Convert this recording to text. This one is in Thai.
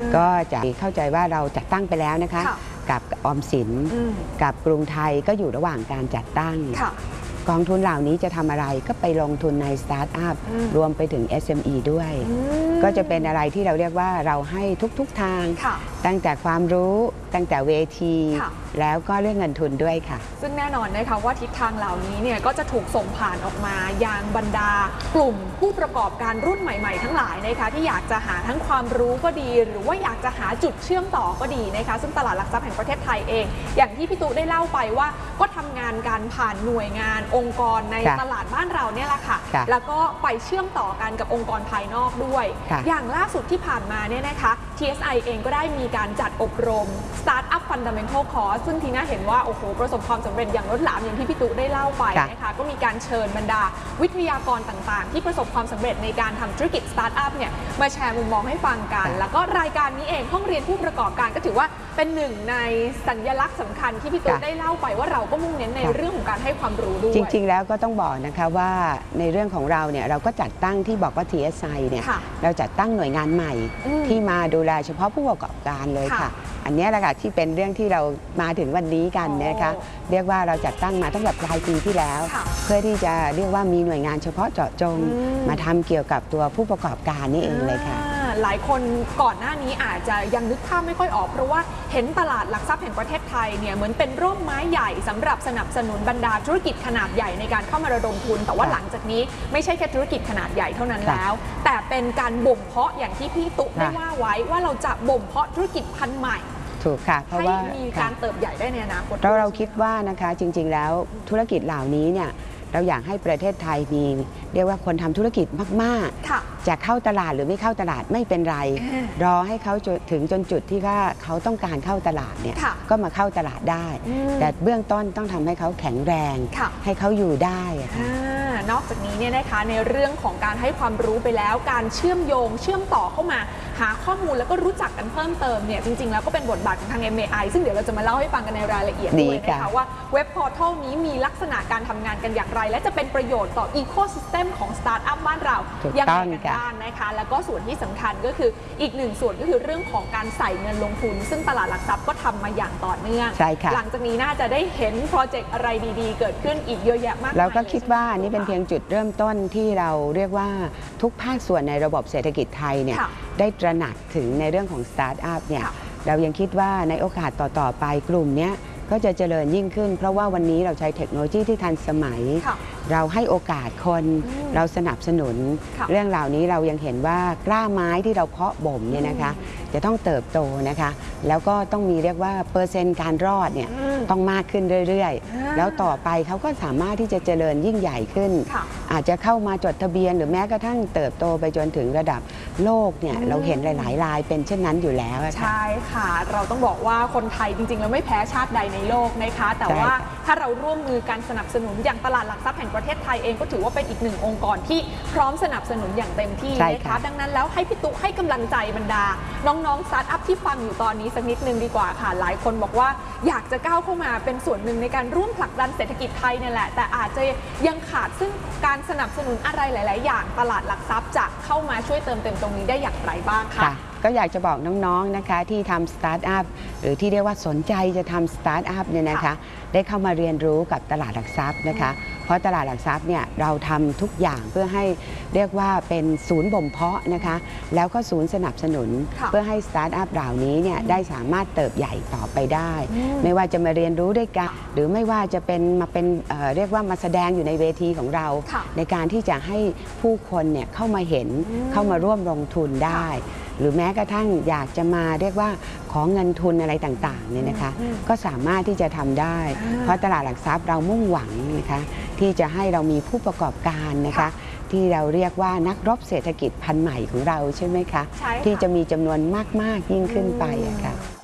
ก็จะเข้าใจว่าเราจัดตั้งไปแล้วนะคะกับออมสินกับกรุงไทยก็อยู่ระหว่างการจัดตั้งกองทุนเหล่านี้จะทำอะไรก็ไปลงทุนในสตาร์ทอัพรวมไปถึง SME ด้วยก็จะเป็นอะไรที่เราเรียกว่าเราให้ทุกทางตั้งแต่ความรู้ตั้งแต่เวทีแล้วก็เรื่องเงินทุนด้วยค่ะซึ่งแน่นอนนะคะว่าทิศทางเหล่านี้เนี่ยก็จะถูกส่งผ่านออกมายังบรรดากลุ่มผู้ประกอบการรุ่นใหม่ๆทั้งหลายนะคะที่อยากจะหาทั้งความรู้ก็ดีหรือว่าอยากจะหาจุดเชื่อมต่อก็ดีนะคะซึ่งตลาดหลักทรัพย์แห่งประเทศไทยเองอย่างที่พี่ตุ๊ได้เล่าไปว่าก็ทำงานการผ่านหน่วยงานองค์กรในตลาดบ้านเราเนี่ยแหละค่ะแล้วก็ไปเชื่อมต่อกันกับองค์กรภายนอกด้วยอย่างล่าสุดที่ผ่านมาเนี่ยนะคะ TSI เองก็ได้มีการจัดอบรม Startup Fundamental Course ซึ่งทีน่าเห็นว่าโอ้โหประสบความสำเร็จอย่างล้นหลามอย่างที่พี่ตุ๊ได้เล่าไปนะคะก็มีการเชิญบรรดาวิทยากรต่างๆที่ประสบความสำเร็จในการทำธุรกิจ Startup เนี่ยมาแชร์มุมมองให้ฟังกันแล้วก็รายการนี้เองห้องเรียนผู้ประกอบการก็ถือว่าเป็นหนึ่งในสัญลักษณ์สำคัญที่พี่ตุ๊ได้เล่าไปว่าเราก็มุ่งเน้นในเรื่องของการให้ความรู้ด้วยจริงๆแล้วก็ต้องบอกนะคะว่าในเรื่องของเราเนี่ยเราก็จัดตั้งที่บอกว่า TSI เนี่ยเราจัดตั้งหน่วยงานใหม่ที่มาดูแลเฉพาะผู้ประกอบการเลยค่ะอันนี้แหละค่ะที่เป็นเรื่องที่เรามาถึงวันนี้กันนะคะเรียกว่าเราจัดตั้งมาตั้งแต่ปลายปีที่แล้วเพื่อที่จะเรียกว่ามีหน่วยงานเฉพาะเจาะจงมาทำเกี่ยวกับตัวผู้ประกอบการนี่เองเลยค่ะหลายคนก่อนหน้านี้อาจจะยังนึกภาพไม่ค่อยออกเพราะว่าเห็นตลาดหลักทรัพย์แห่งประเทศไทยเนี่ยเหมือนเป็นร่มไม้ใหญ่สำหรับสนับสนุนบรรดาธุรกิจขนาดใหญ่ในการเข้ามาระดมทุนแต่ว่าหลังจากนี้ไม่ใช่แค่ธุรกิจขนาดใหญ่เท่านั้นแล้วแต่เป็นการบ่มเพาะอย่างที่พี่ตุ๊ได้ว่าไว้ว่าเราจะบ่มเพาะธุรกิจพันธุ์ใหม่ถูกค่ะเพราะว่ามีการเติบใหญ่ได้ในอนาคตเราคิดว่านะคะจริงๆแล้วธุรกิจเหล่านี้เนี่ยเราอยากให้ประเทศไทยมีเรียกว่าคนทำธุรกิจมากๆจะเข้าตลาดหรือไม่เข้าตลาดไม่เป็นไรรอให้เขาถึงจนจุดที่ว่าเขาต้องการเข้าตลาดเนี่ยก็มาเข้าตลาดได้แต่เบื้องต้นต้องทำให้เขาแข็งแรงให้เขาอยู่ได้นอกจากนี้เนี่ยนะคะในเรื่องของการให้ความรู้ไปแล้วการเชื่อมโยงเชื่อมต่อเข้ามาหาข้อมูลแล้วก็รู้จักกันเพิ่มเติมเนี่ยจริงๆแล้วก็เป็นบทบาทของทาง MAI ซึ่งเดี๋ยวเราจะมาเล่าให้ฟังกันในรายละเอียดด้วยนะคะว่าเว็บพอร์ทัลนี้มีลักษณะการทำงานกันอย่างไรและจะเป็นประโยชน์ต่ออีโคซิสเต็มของสตาร์ทอัพบ้านเรายังไงกันบ้างนะคะแล้วก็ส่วนที่สำคัญก็คืออีกหนึ่งส่วนก็คือเรื่องของการใส่เงินลงทุนซึ่งตลาดหลักทรัพย์ก็ทำมาอย่างต่อเนื่องหลังจากนี้น่าจะได้เห็นโปรเจกต์อะไรดีๆเกิดขึ้นอีกเยอะแยะมากเราก็คิดว่านี่เป็นเพียงจุดเริ่มต้นที่เราเรียกว่าทุกภาคส่วนในระบบเศรษฐกิจไทยเนี่ยได้ตระหนักถึงในเรื่องของสตาร์ทอัพเนี่ยเรายังคิดว่าในโอกาสต่อไปกลุ่มนี้ก็จะเจริญยิ่งขึ้นเพราะว่าวันนี้เราใช้เทคโนโลยีที่ทันสมัยเราให้โอกาสคนเราสนับสนุนเรื่องเหล่านี้เรายังเห็นว่ากล้าไม้ที่เราเพาะบ่มเนี่ยนะคะจะต้องเติบโตนะคะแล้วก็ต้องมีเรียกว่าเปอร์เซ็นต์การรอดเนี่ยต้องมากขึ้นเรื่อยๆแล้วต่อไปเขาก็สามารถที่จะเจริญยิ่งใหญ่ขึ้นอาจจะเข้ามาจดทะเบียนหรือแม้กระทั่งเติบโตไปจนถึงระดับโลกเนี่ยเราเห็นหลายๆรายเป็นเช่นนั้นอยู่แล้วใช่ค่ะเราต้องบอกว่าคนไทยจริงๆแล้วไม่แพ้ชาติใดในโลกนะคะแต่ว่าถ้าเราร่วมมือการสนับสนุนอย่างตลาดหลักทรัพย์แห่งประเทศไทยเองก็ถือว่าเป็นอีกหนึ่งองค์กรที่พร้อมสนับสนุนอย่างเต็มที่นะคะดังนั้นแล้วให้พี่ตุ๊ให้กำลังใจบรรดาน้องๆสตาร์ทอัพที่ฟังอยู่ตอนนี้สักนิดนึงดีกว่าค่ะหลายคนบอกว่าอยากจะก้าวเข้ามาเป็นส่วนหนึ่งในการร่วมผลักดันเศรษฐกิจไทยเนี่ยแหละแต่อาจจะยังขาดซึ่งการสนับสนุนอะไรหลายๆอย่างตลาดหลักทรัพย์จะเข้ามาช่วยเติมเต็มตรงนี้ได้อย่างไรบ้างคะก็อยากจะบอกน้องๆนะคะที่ทำสตาร์ทอัพหรือที่เรียกว่าสนใจจะทำสตาร์ทอัพเนี่ยนะคะได้เข้ามาเรียนรู้กับตลาดหลักทรัพย์นะคะเพราะตลาดหลักทรัพย์เนี่ยเราทำทุกอย่างเพื่อให้เรียกว่าเป็นศูนย์บ่มเพาะนะคะแล้วก็ศูนย์สนับสนุนเพื่อให้สตาร์ทอัพเหล่านี้เนี่ยได้สามารถเติบใหญ่ต่อไปได้ไม่ว่าจะมาเรียนรู้ด้วยกันหรือไม่ว่าจะเป็นมาเป็นเรียกว่ามาแสดงอยู่ในเวทีของเราในการที่จะให้ผู้คนเนี่ยเข้ามาเห็นเข้ามาร่วมลงทุนได้หรือแม้กระทั่งอยากจะมาเรียกว่าขอเงินทุนอะไรต่างๆเนี่ยนะคะก็สามารถที่จะทำได้เพราะตลาดหลักทรัพย์เรามุ่งหวังนะคะที่จะให้เรามีผู้ประกอบการนะคะที่เราเรียกว่านักรบเศรษฐกิจพันธุ์ใหม่ของเราใช่ไหมคะที่จะมีจำนวนมากๆยิ่งขึ้นไปค่ะ